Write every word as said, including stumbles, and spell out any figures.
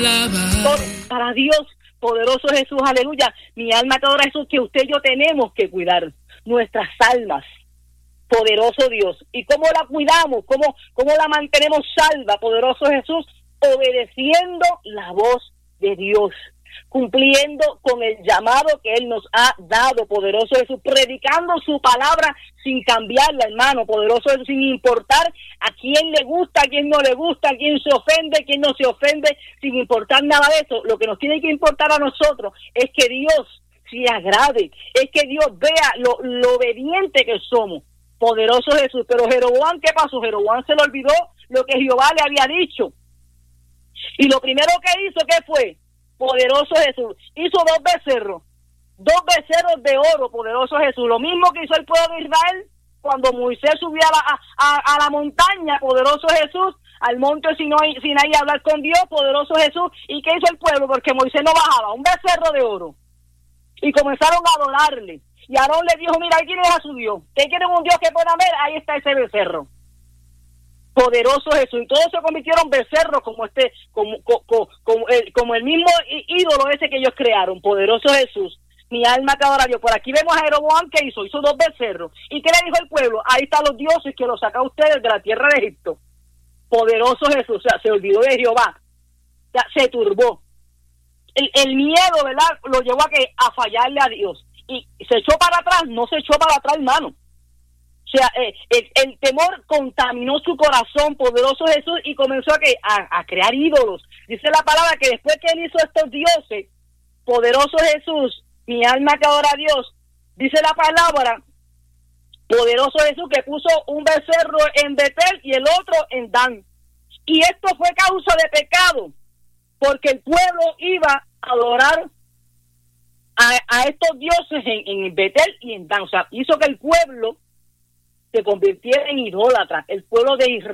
Para Dios, poderoso Jesús, aleluya. Mi alma te adora, Jesús, que usted y yo tenemos que cuidar nuestras almas. Poderoso Dios. ¿Y cómo la cuidamos? ¿Cómo, cómo la mantenemos salva? Poderoso Jesús, obedeciendo la voz de Dios, cumpliendo con el llamado que Él nos ha dado, poderoso Jesús, predicando su palabra sin cambiarla, hermano, poderoso Jesús, sin importar a quién le gusta, a quién no le gusta, a quién se ofende, a quién no se ofende, sin importar nada de eso. Lo que nos tiene que importar a nosotros es que Dios se agrade, es que Dios vea lo, lo obediente que somos, poderoso Jesús. Pero Jeroboam, ¿qué pasó? Jeroboam se le olvidó lo que Jehová le había dicho. Y lo primero que hizo, ¿qué fue? Poderoso Jesús, hizo dos becerros, dos becerros de oro, poderoso Jesús, lo mismo que hizo el pueblo de Israel cuando Moisés subió a la, a, a la montaña, poderoso Jesús, al monte Sinaí, Sinaí a hablar con Dios, poderoso Jesús. ¿Y qué hizo el pueblo? Porque Moisés no bajaba, un becerro de oro, y comenzaron a adorarle, y Aarón le dijo, mira, ahí tienes a su Dios, ¿qué quieren un Dios que pueda ver? Ahí está ese becerro. Poderoso Jesús, y todos se convirtieron becerros como este, como, como, como, el, como el mismo ídolo ese que ellos crearon. Poderoso Jesús, mi alma te adora Dios. Por aquí vemos a Jeroboam, que hizo, hizo dos becerros. ¿Y qué le dijo el pueblo? Ahí están los dioses que los saca a ustedes de la tierra de Egipto. Poderoso Jesús, o sea, se olvidó de Jehová, o sea, se turbó. El, el miedo, ¿verdad?, lo llevó a que a fallarle a Dios, y se echó para atrás. No se echó para atrás, hermano. O sea, eh, el, el temor contaminó su corazón, poderoso Jesús, y comenzó a, que, a, a crear ídolos. Dice la palabra que después que él hizo estos dioses, poderoso Jesús, mi alma que adora a Dios, dice la palabra, poderoso Jesús, que puso un becerro en Betel y el otro en Dan. Y esto fue causa de pecado, porque el pueblo iba a adorar a, a estos dioses en, en Betel y en Dan. O sea, hizo que el pueblo se convirtiera en idólatra, el pueblo de Israel.